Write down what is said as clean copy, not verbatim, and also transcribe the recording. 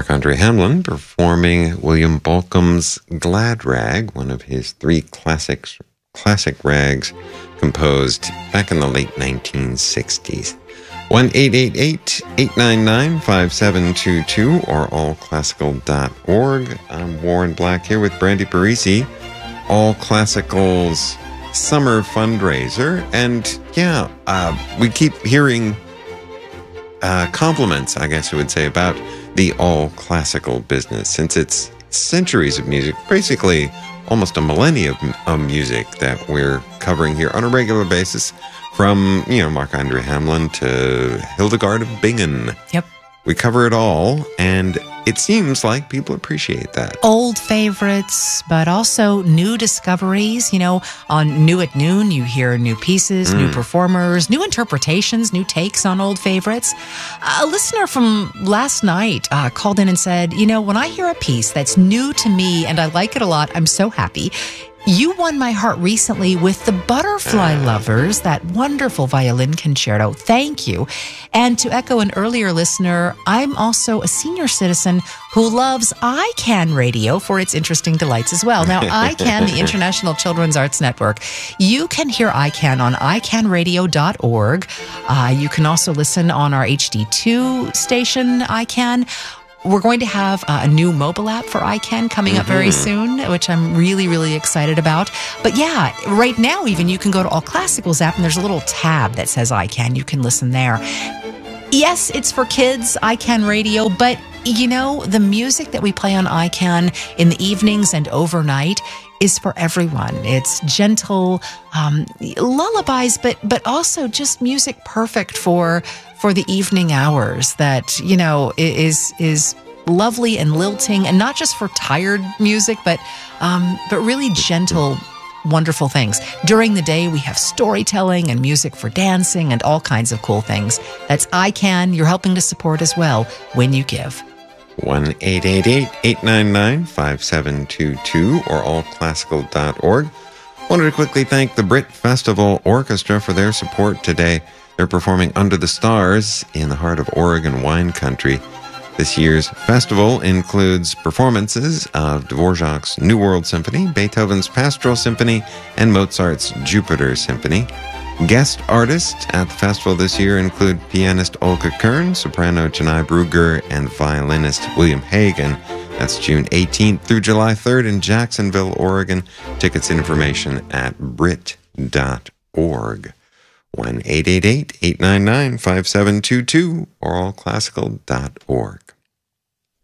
Marc-Andre Hamelin performing William Bolcom's Glad Rag, one of his three classic rags composed back in the late 1960s. 1-888-899-5722 or allclassical.org. I'm Warren Black here with Brandy Parisi, All Classical's summer fundraiser. And we keep hearing compliments, I guess you would say, about the All Classical business, since it's centuries of music, basically almost a millennium of music that we're covering here on a regular basis, from, Marc-Andre Hamelin to Hildegard of Bingen. Yep. We cover it all, and it seems like people appreciate that. Old favorites, but also new discoveries. On New at Noon, you hear new pieces, new performers, new interpretations, new takes on old favorites. A listener from last night called in and said, when I hear a piece that's new to me and I like it a lot, I'm so happy. You won my heart recently with the Butterfly Lovers, that wonderful violin concerto. Thank you. And to echo an earlier listener, I'm also a senior citizen who loves ICANN Radio for its interesting delights as well. Now, ICANN, the International Children's Arts Network, you can hear ICANN on icanradio.org. You can also listen on our HD2 station, ICANN. We're going to have a new mobile app for ICANN coming up very soon, which I'm really, really excited about. But right now even you can go to All Classical's app and there's a little tab that says ICANN. You can listen there. Yes, it's for kids, ICANN Radio, but the music that we play on ICANN in the evenings and overnight is for everyone. It's gentle lullabies, but also just music perfect for the evening hours that, is lovely and lilting, and not just for tired music, but really gentle, wonderful things. During the day, we have storytelling and music for dancing and all kinds of cool things. That's ICANN. You're helping to support as well when you give. 1-888-899-5722 or allclassical.org. Wanted to quickly thank the Brit Festival Orchestra for their support today. They're performing Under the Stars in the heart of Oregon wine country. This year's festival includes performances of Dvorak's New World Symphony, Beethoven's Pastoral Symphony, and Mozart's Jupiter Symphony. Guest artists at the festival this year include pianist Olga Kern, soprano Janai Brugger, and violinist William Hagen. That's June 18th through July 3rd in Jacksonville, Oregon. Tickets and information at brit.org. 1-888-899-5722 or allclassical.org.